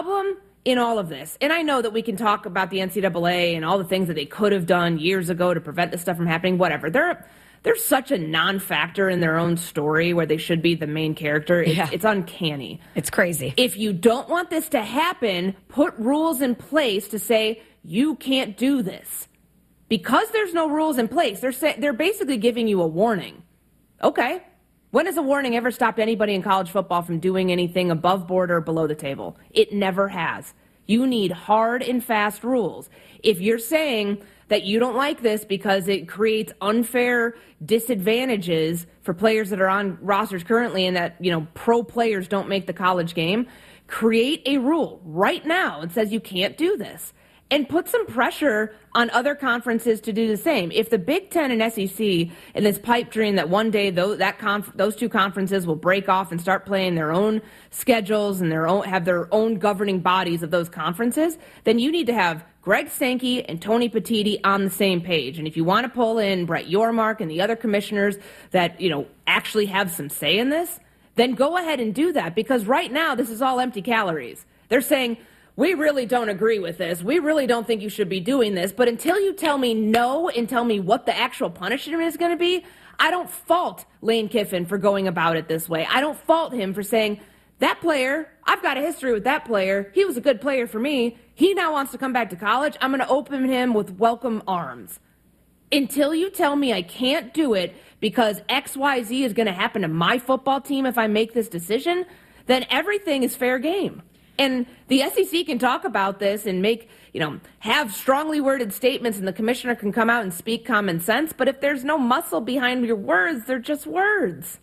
problem in all of this, and I know that we can talk about the NCAA and all the things that they could have done years ago to prevent this stuff from happening, whatever. They're such a non-factor in their own story where they should be the main character. It's uncanny. It's crazy. If you don't want this to happen, put rules in place to say you can't do this. Because there's no rules in place, they're basically giving you a warning. Okay. When has a warning ever stopped anybody in college football from doing anything above board or below the table? It never has. You need hard and fast rules. If you're saying that you don't like this because it creates unfair disadvantages for players that are on rosters currently and that, pro players don't make the college game, create a rule right now that says you can't do this. And put some pressure on other conferences to do the same. If the Big Ten and SEC in this pipe dream that one day those two conferences will break off and start playing their own schedules and have their own governing bodies of those conferences, then you need to have Greg Sankey and Tony Petitti on the same page. And if you want to pull in Brett Yormark and the other commissioners that actually have some say in this, then go ahead and do that. Because right now this is all empty calories. They're saying, we really don't agree with this. We really don't think you should be doing this. But until you tell me no and tell me what the actual punishment is going to be, I don't fault Lane Kiffin for going about it this way. I don't fault him for saying, that player, I've got a history with that player. He was a good player for me. He now wants to come back to college. I'm going to open him with welcome arms. Until you tell me I can't do it because XYZ is going to happen to my football team if I make this decision, then everything is fair game. And the SEC can talk about this and have strongly worded statements, and the commissioner can come out and speak common sense. But if there's no muscle behind your words, they're just words.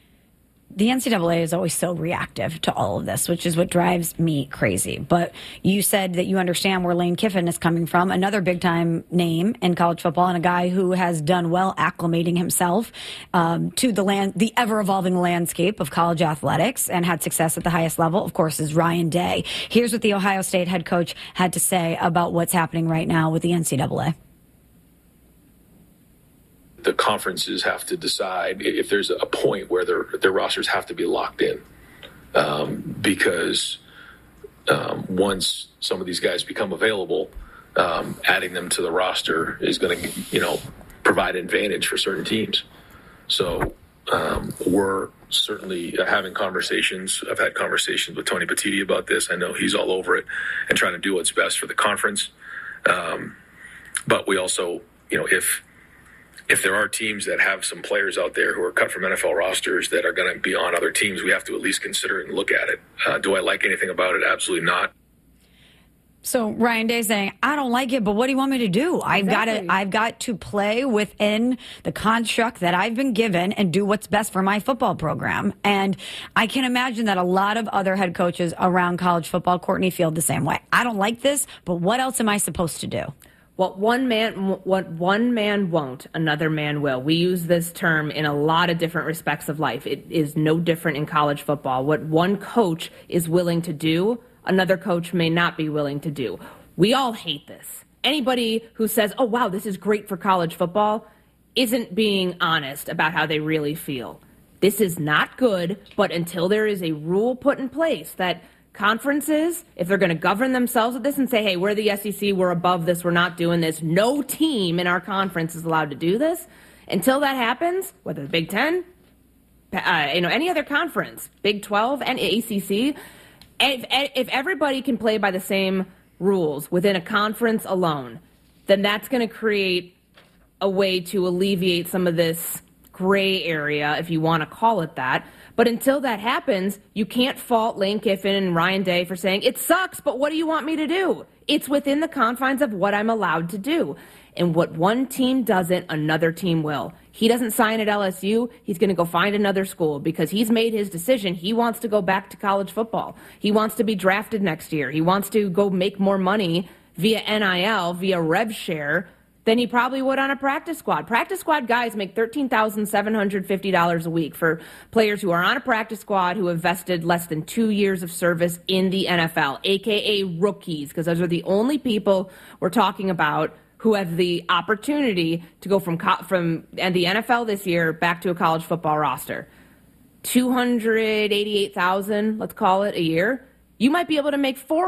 The NCAA is always so reactive to all of this, which is what drives me crazy. But you said that you understand where Lane Kiffin is coming from, another big-time name in college football and a guy who has done well acclimating himself to the ever-evolving landscape of college athletics and had success at the highest level, of course, is Ryan Day. Here's what the Ohio State head coach had to say about what's happening right now with the NCAA. The conferences have to decide if there's a point where their rosters have to be locked in, because once some of these guys become available, adding them to the roster is going to, provide an advantage for certain teams. So we're certainly having conversations. I've had conversations with Tony Petitti about this. I know he's all over it and trying to do what's best for the conference. But we also, if there are teams that have some players out there who are cut from NFL rosters that are going to be on other teams, we have to at least consider it and look at it. Do I like anything about it? Absolutely not. So Ryan Day saying, I don't like it, but what do you want me to do? I've got to play within the construct that I've been given and do what's best for my football program. And I can imagine that a lot of other head coaches around college football, Courtney, feel the same way. I don't like this, but what else am I supposed to do? What one man won't, another man will. We use this term in a lot of different respects of life. It is no different in college football. What one coach is willing to do, another coach may not be willing to do. We all hate this. Anybody who says, oh, wow, this is great for college football, isn't being honest about how they really feel. This is not good, but until there is a rule put in place that conferences, if they're going to govern themselves with this and say, hey, we're the SEC, we're above this, we're not doing this, no team in our conference is allowed to do this. Until that happens, whether the Big Ten, any other conference, Big 12 and ACC, if everybody can play by the same rules within a conference alone, then that's going to create a way to alleviate some of this gray area, if you want to call it that. But until that happens, you can't fault Lane Kiffin and Ryan Day for saying, it sucks, but what do you want me to do? It's within the confines of what I'm allowed to do. And what one team doesn't, another team will. He doesn't sign at LSU, he's going to go find another school because he's made his decision. He wants to go back to college football. He wants to be drafted next year. He wants to go make more money via NIL, via rev share, than he probably would on a practice squad. Practice squad guys make $13,750 a week for players who are on a practice squad who have vested less than 2 years of service in the NFL, a.k.a. rookies, because those are the only people we're talking about who have the opportunity to go from and the NFL this year back to a college football roster. $288,000, let's call it, a year. You might be able to make